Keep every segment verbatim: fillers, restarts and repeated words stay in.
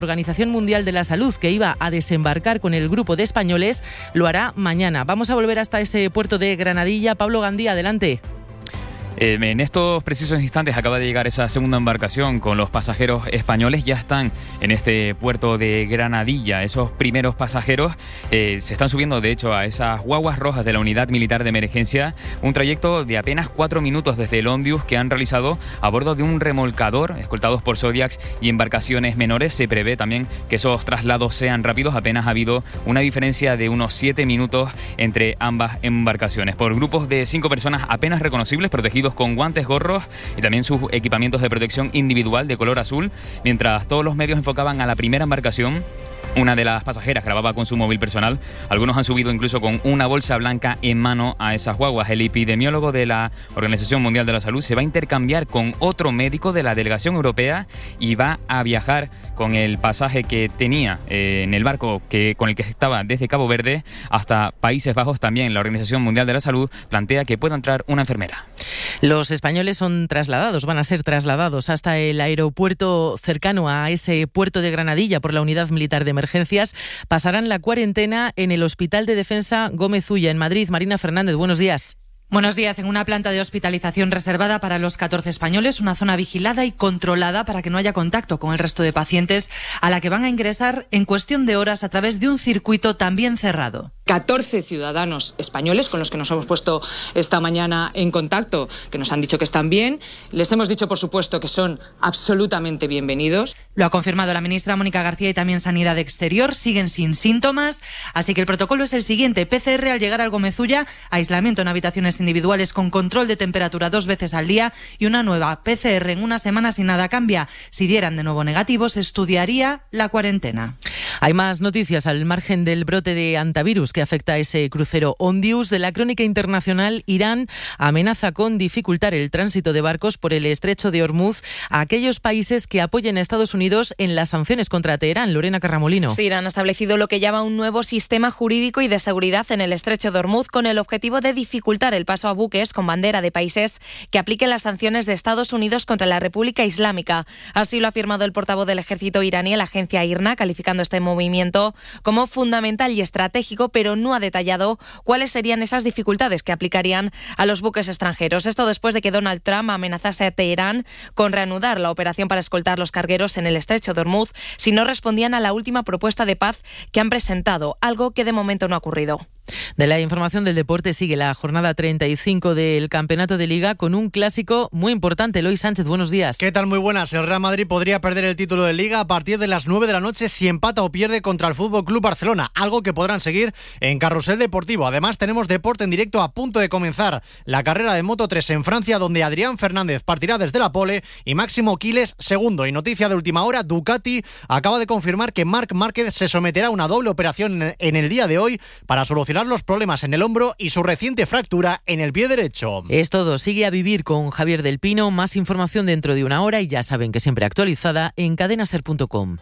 Organización Mundial de la Salud, que iba a desembarcar con el grupo de españoles, lo hará mañana. Vamos a volver hasta ese puerto de Granadilla. Pablo Gandía, adelante. Eh, en estos precisos instantes acaba de llegar esa segunda embarcación con los pasajeros españoles. Ya están en este puerto de Granadilla. Esos primeros pasajeros eh, se están subiendo, de hecho, a esas guaguas rojas de la Unidad Militar de Emergencia. Un trayecto de apenas cuatro minutos desde el Ondius que han realizado a bordo de un remolcador, escoltados por Zodiacs y embarcaciones menores. Se prevé también que esos traslados sean rápidos. Apenas ha habido una diferencia de unos siete minutos entre ambas embarcaciones. Por grupos de cinco personas apenas reconocibles, protegidos con guantes, gorros y también sus equipamientos de protección individual de color azul. Mientras todos los medios enfocaban a la primera embarcación, una de las pasajeras grababa con su móvil personal. Algunos han subido incluso con una bolsa blanca en mano a esas guaguas. El epidemiólogo de la Organización Mundial de la Salud se va a intercambiar con otro médico de la delegación europea y va a viajar con el pasaje que tenía eh, en el barco que, con el que estaba desde Cabo Verde hasta Países Bajos. También la Organización Mundial de la Salud plantea que pueda entrar una enfermera. Los españoles son trasladados, van a ser trasladados hasta el aeropuerto cercano a ese puerto de Granadilla por la Unidad Militar de Emergencias. Pasarán la cuarentena en el Hospital de Defensa Gómez Ulla, en Madrid. Marina Fernández, buenos días. Buenos días. En una planta de hospitalización reservada para los catorce españoles, una zona vigilada y controlada para que no haya contacto con el resto de pacientes, a la que van a ingresar en cuestión de horas a través de un circuito también cerrado. catorce ciudadanos españoles con los que nos hemos puesto esta mañana en contacto, que nos han dicho que están bien. Les hemos dicho, por supuesto, que son absolutamente bienvenidos. Lo ha confirmado la ministra Mónica García y también Sanidad Exterior. Siguen sin síntomas, así que el protocolo es el siguiente: P C R al llegar al Gómez Ulla, aislamiento en habitaciones individuales con control de temperatura dos veces al día y una nueva P C R en una semana si nada cambia. Si dieran de nuevo negativos, estudiaría la cuarentena. Hay más noticias al margen del brote de antivirus que afecta a ese crucero Ondius. De la crónica internacional, Irán amenaza con dificultar el tránsito de barcos por el estrecho de Hormuz a aquellos países que apoyen a Estados Unidos en las sanciones contra Teherán. Lorena Carramolino. Sí, Irán ha establecido lo que llama un nuevo sistema jurídico y de seguridad en el estrecho de Hormuz con el objetivo de dificultar el paso a buques con bandera de países que apliquen las sanciones de Estados Unidos contra la República Islámica. Así lo ha afirmado el portavoz del ejército iraní a la agencia I R N A, calificando este movimiento como fundamental y estratégico, pero no ha detallado cuáles serían esas dificultades que aplicarían a los buques extranjeros. Esto después de que Donald Trump amenazase a Teherán con reanudar la operación para escoltar los cargueros en el estrecho de Hormuz si no respondían a la última propuesta de paz que han presentado, algo que de momento no ha ocurrido. De la información del deporte sigue la jornada treinta y cinco del Campeonato de Liga con un clásico muy importante. Eloy Sánchez, buenos días. ¿Qué tal? Muy buenas. El Real Madrid podría perder el título de Liga a partir de las nueve de la noche si empata o pierde contra el F C Barcelona, algo que podrán seguir en Carrusel Deportivo. Además, tenemos deporte en directo a punto de comenzar la carrera de Moto tres en Francia, donde Adrián Fernández partirá desde la pole y Máximo Quiles segundo. Y noticia de última hora, Ducati acaba de confirmar que Marc Márquez se someterá a una doble operación en el día de hoy para solucionar los problemas en el hombro y su reciente fractura en el pie derecho. Es todo. Sigue a vivir con Javier del Pino. Más información dentro de una hora y ya saben que siempre actualizada en cadena ser punto com.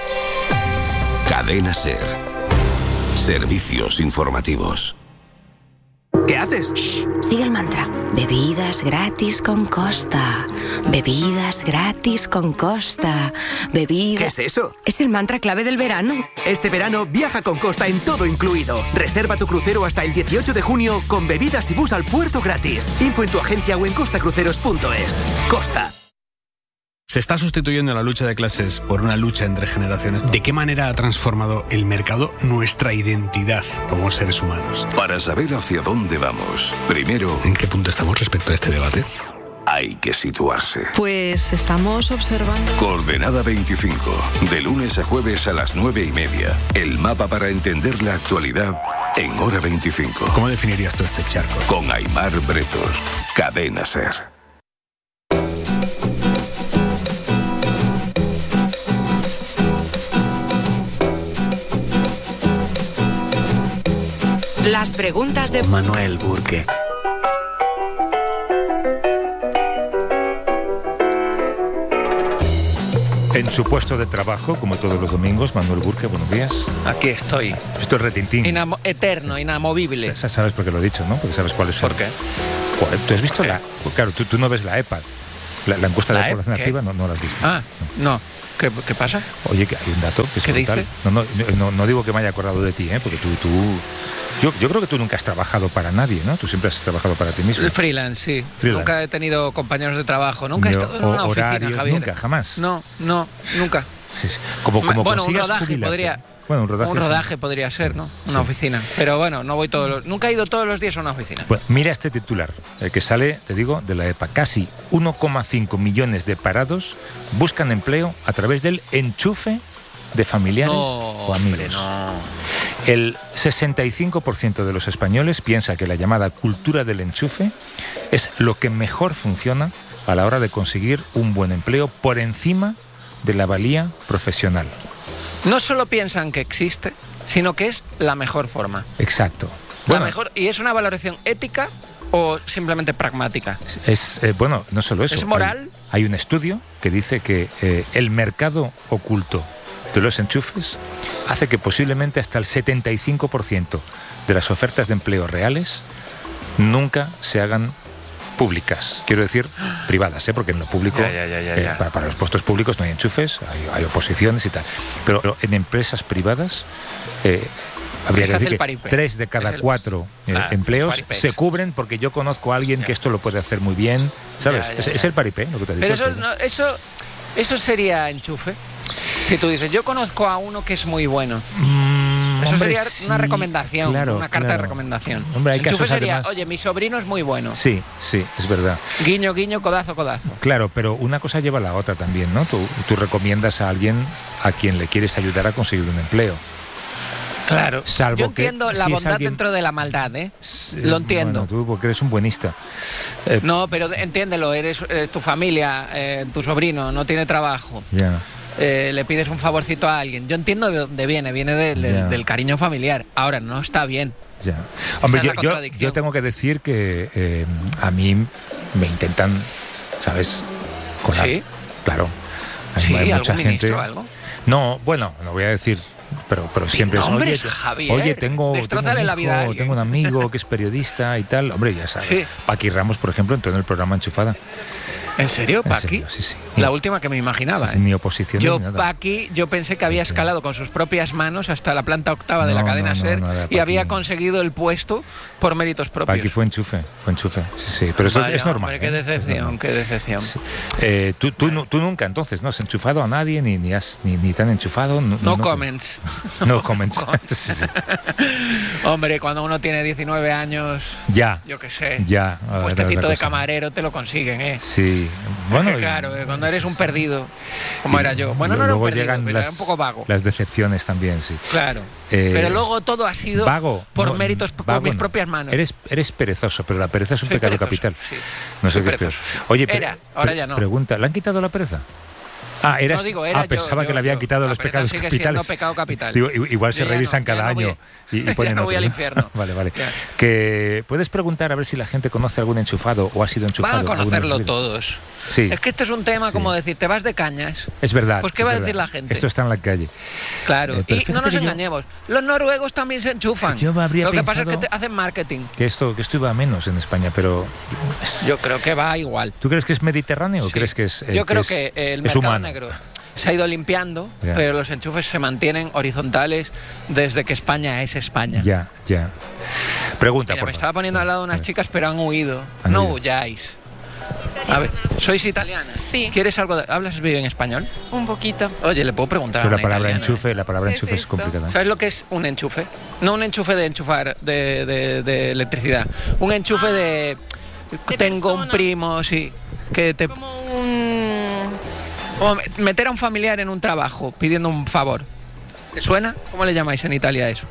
Cadena Ser. Servicios informativos. ¿Qué haces? Shh, sigue el mantra. Bebidas gratis con Costa. Bebidas gratis con Costa. Bebidas... ¿Qué es eso? Es el mantra clave del verano. Este verano viaja con Costa en todo incluido. Reserva tu crucero hasta el dieciocho de junio con bebidas y bus al puerto gratis. Info en tu agencia o en costacruceros punto es. Costa. Se está sustituyendo la lucha de clases por una lucha entre generaciones. ¿De qué manera ha transformado el mercado nuestra identidad como seres humanos? Para saber hacia dónde vamos, primero... ¿En qué punto estamos respecto a este debate? Hay que situarse. Pues estamos observando... Coordenada veinticinco, de lunes a jueves a las nueve y media. El mapa para entender la actualidad en Hora veinticinco. ¿Cómo definirías tú este charco? Con Aimar Bretos, Cadena Ser. Las preguntas de Manuel Burke. En su puesto de trabajo, como todos los domingos, Manuel Burke, buenos días. Aquí estoy. Esto es retintín. Inamo- eterno, inamovible. S- sabes por qué lo he dicho, ¿no? Porque sabes cuáles son. ¿Por qué? Joder, ¿tú has visto la...? Claro, tú, tú no ves la EPA. La, la encuesta ¿La de la E P? población ¿Qué? activa no, no la has visto. Ah, no. ¿Qué, qué pasa? Oye, que hay un dato que es ¿Qué brutal. dice? No, no, no, no digo que me haya acordado de ti, ¿eh? Porque tú... tú yo, yo creo que tú nunca has trabajado para nadie, ¿no? Tú siempre has trabajado para ti mismo. El freelance, sí. Freelance. Nunca he tenido compañeros de trabajo. Nunca he Yo- estado en una o- oficina, horarios, Javier. nunca, jamás. No, no, nunca. Sí, sí. Como, como bueno, un consigas rodaje jubilarte. podría... Bueno, un rodaje. Un sí. rodaje podría ser, ¿no? Una oficina. Pero bueno, no voy todos los... Nunca he ido todos los días a una oficina. Pues mira este titular, el que sale, te digo, de la E P A. Casi uno coma cinco millones de parados buscan empleo a través del enchufe de familiares No, o amigos. hombre, no. El sesenta y cinco por ciento de los españoles piensa que la llamada cultura del enchufe es lo que mejor funciona a la hora de conseguir un buen empleo por encima de la valía profesional. No solo piensan que existe, sino que es la mejor forma. Exacto. La Bueno, mejor... ¿Y es una valoración ética o simplemente pragmática? es eh, bueno, no solo eso. ¿Es moral? Hay, hay un estudio que dice que eh, el mercado oculto de los enchufes hace que posiblemente hasta el setenta y cinco por ciento de las ofertas de empleo reales nunca se hagan públicas, quiero decir privadas, ¿eh? Porque en lo público, Ya, ya, ya, ya, eh, ya. para, para los puestos públicos no hay enchufes, hay, hay oposiciones y tal, pero, pero en empresas privadas eh, habría Se que hace decir el que paripé. tres de cada Es el- cuatro eh, Claro, empleos paripés. se cubren porque yo conozco a alguien que esto lo puede hacer muy bien, ¿sabes? Ya, ya, es, ya. es el paripé, lo que te he Pero dicho. eso, no, eso, eso sería enchufe. Si tú dices, yo conozco a uno que es muy bueno. Mm, Eso hombre, sería una sí, recomendación, claro, una carta claro. de recomendación. Hombre, hay enchufe casos sería, además- oye, mi sobrino es muy bueno. Sí, sí, es verdad. Guiño, guiño, codazo, codazo. Claro, pero una cosa lleva a la otra también, ¿no? Tú, tú recomiendas a alguien a quien le quieres ayudar a conseguir un empleo. Claro. Salvo Yo entiendo que la si es bondad alguien- dentro de la maldad, ¿eh? Eh, Lo entiendo. Bueno, tú porque eres un buenista. Eh, No, pero entiéndelo, eres eh, tu familia, eh, tu sobrino no tiene trabajo. Ya. eh, le pides un favorcito a alguien. Yo entiendo de dónde viene, viene del, del- Ya. del cariño familiar. Ahora, no está bien. Ya. Hombre, Esa es la yo, yo- contradicción. yo tengo que decir que eh, a mí me intentan, ¿sabes? Colar. ¿Sí? Claro. Hay, Sí, hay ¿algún ministro o algo? No, bueno, no voy a decir, pero, pero siempre es, nombres, oye, Javier, oye, tengo, tengo, destrózale un la vida a hijo, alguien. tengo un amigo que es periodista y tal. Hombre, ya sabes. Sí. Paqui Ramos, por ejemplo, entró en el programa Enchufada. ¿En serio, En Paqui? serio, sí, sí. La última que me imaginaba. ¿eh? Ni oposición Yo, ni nada. Paqui, yo pensé que había escalado con sus propias manos hasta la planta octava de la No, cadena no, no, SER nada, y Paqui. había conseguido el puesto por méritos propios. Paqui fue enchufe, fue enchufe. Sí, sí, pero eso Vaya, es normal. hombre, qué ¿eh? Es decepción, normal. qué decepción. Eh, tú, tú, nu- tú nunca, entonces, ¿no has enchufado a nadie, ni, ni, has, ni, ni te han enchufado? No, No no- comments. No comments. Sí, sí. Hombre, cuando uno tiene diecinueve años, Ya. yo qué sé, Ya. un a ver, puestecito otra de cosa. camarero te lo consiguen, ¿eh? Sí. Bueno, Bueno, y- claro, eh, cuando eres un perdido, como y era yo. Bueno, no era un luego perdido, llegan pero las, era un poco vago. las decepciones también, sí. Claro. Eh, pero luego todo ha sido vago, por no, méritos, por vago mis no. propias manos. Eres, eres perezoso, pero la pereza es un Soy pecado perezoso, capital. sí. No Soy sé qué es perezoso, peor. Oye, pre- Era, ahora pre- ya no. Pregunta, ¿le han quitado la pereza? Ah, eras, No digo, era ah, yo, pensaba yo, que le habían yo. quitado La los pereza pecados sigue capitales. siendo pecado capital. Digo, i- igual se Yo ya revisan no, ya cada no voy- año y, y ya ponen no voy otros, al ¿no? infierno. Vale, vale. Ya. Que puedes preguntar a ver si la gente conoce algún enchufado o ha sido enchufado. Van a alguna conocerlo vez. todos. Sí. Es que esto es un tema como decir, te vas de cañas. Es verdad. Pues, ¿qué es va a verdad. decir la gente? Esto está en la calle. Claro, Eh, pero y no fíjate nos que yo- engañemos. Los noruegos también se enchufan. Yo habría Lo que pasa es que pensado- te hacen marketing. Que esto, que esto iba a menos en España, pero Yo creo que va igual. ¿tú crees que es mediterráneo o Sí. crees que es eh, Yo creo es- que el es mercado humano? negro se ha ido limpiando, Ya. pero los enchufes se mantienen horizontales desde que España es España. Ya, ya. Pregunta, Mira, por me favor. estaba poniendo al lado de unas chicas, pero han huido. Han no huido. huyáis. A ver, ¿sois italiana? Sí. ¿Quieres algo? De... ¿Hablas bien en español? Un poquito. Oye, le puedo preguntar a Pero la una palabra italiana? enchufe, la palabra ¿Qué es enchufe es, esto? complicada. ¿Sabes lo que es un enchufe? No un enchufe de enchufar de, de- de electricidad. Un enchufe de... de Tengo un personas. primo, sí. Que te... Como un... Como meter a un familiar en un trabajo pidiendo un favor. ¿Te suena? ¿Cómo le llamáis en Italia eso?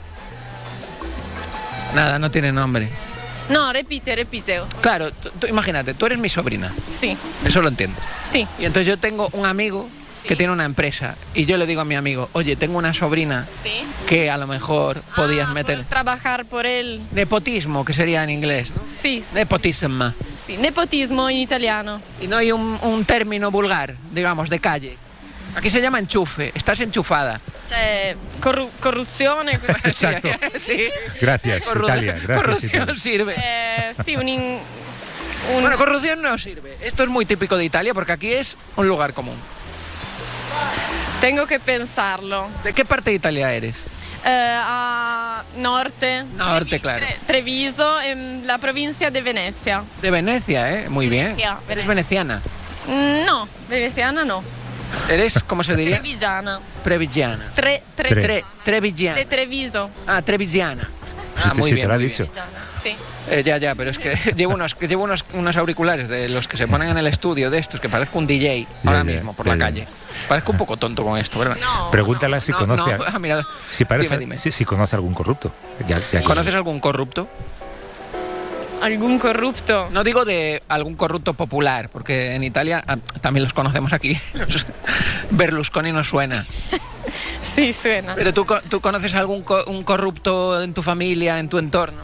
Nada, no tiene nombre. No, repite, repite. Claro, tú- tú imagínate, tú eres mi sobrina. Sí, Eso lo entiendo. sí. Y entonces yo tengo un amigo que tiene una empresa y yo le digo a mi amigo, oye, tengo una sobrina Sí. que a lo mejor podías Ah, meter... por trabajar por él. Nepotismo, que sería en inglés, ¿no? Sí, sí, Nepotism. sí. Nepotismo en italiano. Y no hay un, un término vulgar, digamos, de calle. Aquí se llama enchufe, estás enchufada. Cioè, corru- corruzione. Exacto. Sí. Gracias, Corru- Italia. Gracias, corrupción Italia. sirve. Eh, sì, un in- Un... Bueno, corrupción no sirve. Esto es muy típico de Italia porque aquí es un lugar común. Tengo que pensarlo. ¿De qué parte de Italia eres? Eh, a norte. Norte, Trevi- claro. Tre- Treviso, en la provincia de Venecia. De Venecia, ¿eh? Muy bien. Venecia, ¿Eres Venecia. veneciana? Mm, No, veneciana no. ¿Eres, cómo se diría? Trevigiana. Previgiana. Tre, tre, Tre- De Trevigiana. Treviso. Ah, Trevigiana. Sí, Ah, te- muy sí, bien, te lo ha muy dicho. bien. Sí. Eh, ya, ya, pero es que llevo unos, que llevo unos, unos auriculares de los que se ponen en el estudio de estos, que parezco un D J ahora ya, mismo por ya, la ya. calle. Parezco un poco tonto con esto, ¿verdad? No. Pregúntala si no, conoce no, a- ah, mira, si parece dime, dime. Si, si conoce algún corrupto. Ya- ya que- ¿Conoces algún corrupto? ¿Algún corrupto? No digo de algún corrupto popular, porque en Italia ah, también los conocemos aquí. Berlusconi no suena. Sí, suena. Pero tú, co- tú conoces algún co- un corrupto en tu familia, en tu entorno.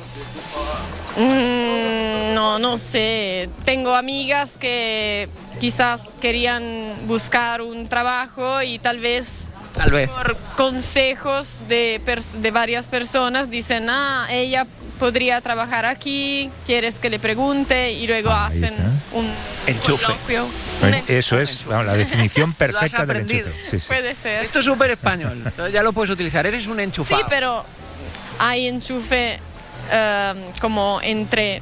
Mm, no, no sé. Tengo amigas que quizás querían buscar un trabajo y tal vez Tal vez. por consejos de, pers- de varias personas dicen, ah, ella podría trabajar aquí, quieres que le pregunte y luego Ah, ahí hacen está. un Enchufe. coloquio. Un Eh, Eso es vamos, la definición Lo has perfecta del aprendido. enchufe. Sí, sí. Puede ser. Esto es súper español. Ya lo puedes utilizar. Eres un Sí, enchufado. pero hay enchufe eh, como entre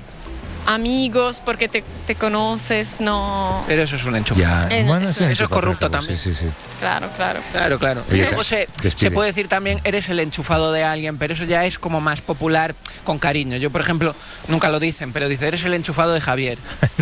amigos porque te, te conoces, no... Pero eso es un enchufe. Ya, Eh, bueno, eso- un eso es enchufe, corrupto al cabo, también. Sí, sí, sí. Claro, claro. Claro, claro. Oye, Luego se, despide. se puede decir también, eres el enchufado de alguien, pero eso ya es como más popular con cariño. Yo, por ejemplo, nunca lo dicen, pero dice, eres el enchufado de Javier,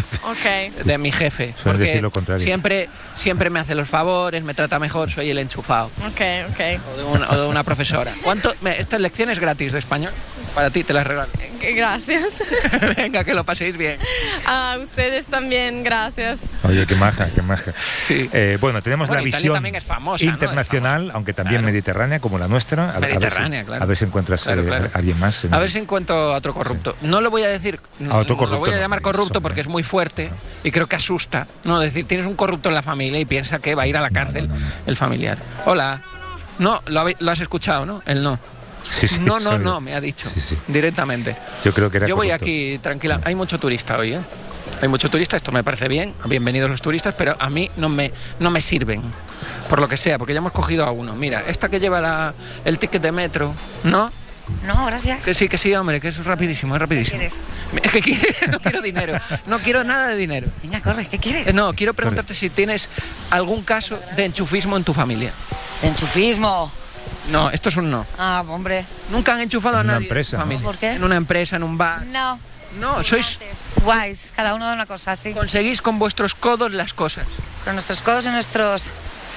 Ok. de mi jefe. Suelen Porque decir lo contrario. siempre, siempre me hace los favores, me trata mejor, soy el enchufado. Ok, ok. O de una, o de una profesora. ¿Cuánto? me- Esta lección es gratis de español. Para ti, te las regalo. Gracias. Venga, que lo paséis bien. A ustedes también, gracias. Oye, qué maja, qué maja. Sí. Eh, bueno, tenemos Bueno, la Italia visión también es famosa, ¿no? internacional, Es aunque también Claro. mediterránea, como la nuestra. A, a ver si- Mediterránea, claro. a ver si encuentras Claro, eh, claro. a alguien más. en- A ver si encuentro a otro corrupto. No lo voy a decir, no, A otro no lo voy corrupto a no llamar digas, corrupto hombre. porque es muy fuerte y creo que asusta. No, decir, tienes un corrupto en la familia y piensa que va a ir a la cárcel no, no, no. el familiar. Hola. No, lo, habe- lo has escuchado, ¿no? Él no. Sí, sí, No, no, sabe. no, me ha dicho Sí, sí. directamente. Yo creo que era Yo voy corrupto. aquí tranquila. Hay mucho turista hoy, ¿eh? Hay mucho turista, esto me parece bien. Bienvenidos los turistas, pero a mí no me, no me sirven. Por lo que sea, porque ya hemos cogido a uno. Mira, esta que lleva la- el ticket de metro, ¿no? No, gracias. Que sí, que sí, hombre, que es rapidísimo, es rapidísimo. ¿Quieres? ¿Qué quieres? No quiero dinero. No quiero nada de dinero. Venga, corre, ¿qué quieres? Eh, No, quiero preguntarte si tienes algún caso de enchufismo en tu familia. Enchufismo. No, esto es un no. Ah, hombre. Nunca han enchufado a En una nadie empresa, en tu ¿no? familia. ¿Por qué? En una empresa, en un bar. No. No, sois Guays, cada uno de una cosa así. conseguís con vuestros codos las cosas. Con nuestros codos y nuestros...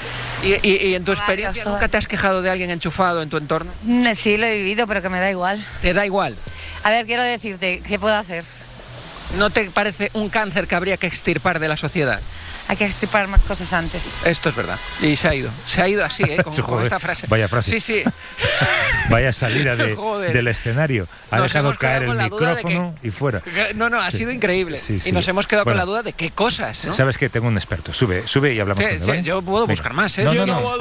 Y, y- y en tu Vaya, experiencia, soy- ¿nunca te has quejado de alguien enchufado en tu entorno? Mm, Sí, lo he vivido, pero que me da igual. ¿Te da igual? A ver, quiero decirte, ¿qué puedo hacer? ¿No te parece un cáncer que habría que extirpar de la sociedad? Hay que extirpar más cosas antes. Esto es verdad. Y se ha ido. Se ha ido así, ¿eh? Con, con Joder, esta frase. vaya frase. Sí, sí. Vaya salida de- Joder. del escenario. Ha Nos dejado hemos quedado caer el con la duda de micrófono y fuera. No, no, ha Sí. sido increíble. Sí, sí. Y nos hemos quedado Bueno. con la duda de qué cosas, ¿no? Sabes que tengo un experto. Sube, sube y hablamos Sí, con él. sí, ¿vale? yo puedo Venga. buscar más, ¿eh? No, Sí, no, yo- no.